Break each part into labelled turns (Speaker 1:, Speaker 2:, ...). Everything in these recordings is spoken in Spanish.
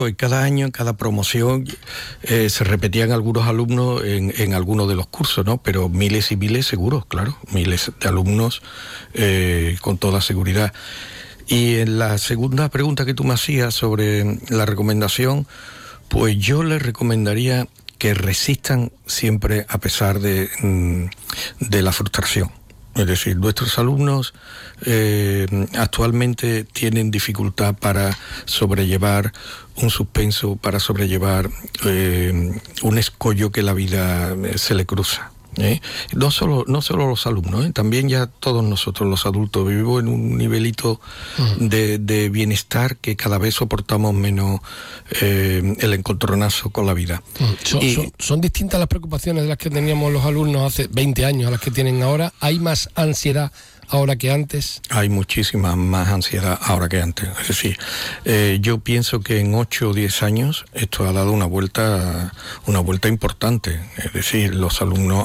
Speaker 1: Y cada año, en cada promoción, se repetían algunos alumnos en algunos de los cursos, ¿no? Pero miles y miles seguro, claro, miles de alumnos con toda seguridad. Y en la segunda pregunta que tú me hacías sobre la recomendación, pues yo les recomendaría que resistan siempre a pesar de la frustración. Es decir, nuestros alumnos actualmente tienen dificultad para sobrellevar un suspenso, para sobrellevar un escollo que la vida se le cruza. No solo los alumnos, también ya todos nosotros los adultos vivimos en un nivelito de bienestar que cada vez soportamos menos el encontronazo con la vida.
Speaker 2: ¿Son distintas las preocupaciones de las que teníamos los alumnos hace 20 años a las que tienen ahora? ¿Hay más ansiedad ahora que antes?
Speaker 1: Hay muchísima más ansiedad ahora que antes. Es decir, yo pienso que en 8 o 10 años esto ha dado una vuelta importante. Es decir, los alumnos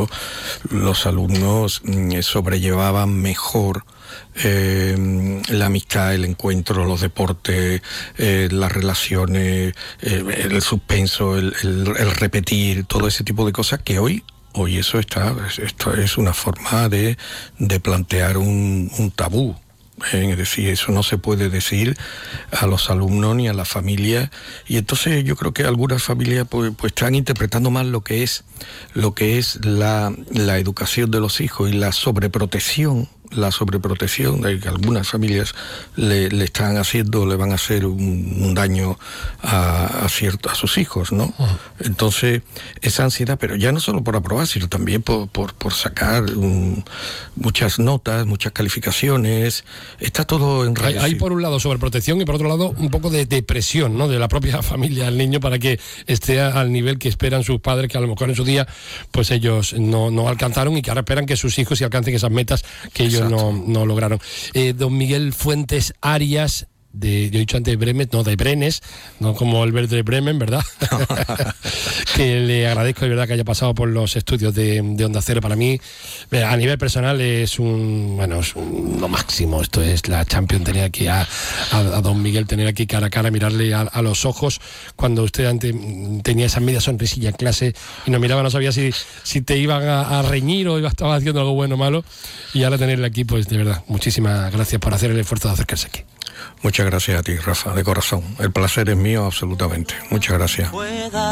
Speaker 1: sobrellevaban mejor la amistad, el encuentro, los deportes, las relaciones, el suspenso, el repetir, todo ese tipo de cosas que hoy esto es una forma de plantear un tabú. Es decir, eso no se puede decir a los alumnos ni a la familia, y entonces yo creo que algunas familias pues están interpretando mal lo que es la educación de los hijos y la sobreprotección de que algunas familias le están haciendo, le van a hacer un daño a sus hijos, ¿no? Entonces, esa ansiedad, pero ya no solo por aprobar, sino también por sacar muchas notas, muchas calificaciones, está todo en raíz.
Speaker 2: Hay por un lado sobreprotección y por otro lado un poco de presión, ¿no?, de la propia familia al niño para que esté al nivel que esperan sus padres, que a lo mejor en su día pues ellos no alcanzaron, y que ahora esperan que sus hijos sí alcancen esas metas que ellos no lograron. Don Miguel Fuentes Arias, yo he dicho antes de Brenes, no como el verde de Bremen, ¿verdad? Que le agradezco de verdad que haya pasado por los estudios de Onda Cero. Para mí, a nivel personal, es lo máximo. Esto es la Champions, tener aquí a don Miguel, tener aquí cara a cara, mirarle a los ojos. Cuando usted antes tenía esa media sonrisilla en clase y nos miraba, no sabía si te iban a reñir o estaba haciendo algo bueno o malo. Y ahora tenerle aquí, pues de verdad, muchísimas gracias por hacer el esfuerzo de acercarse aquí.
Speaker 1: Muchas gracias a ti, Rafa, de corazón. El placer es mío absolutamente. Muchas gracias.